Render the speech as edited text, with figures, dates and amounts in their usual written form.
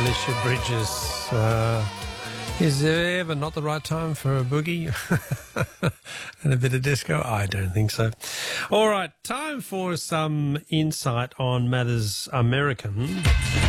Alicia Bridges. Is there ever not the right time for a boogie and a bit of disco? I don't think so. All right, time for some insight on matters American.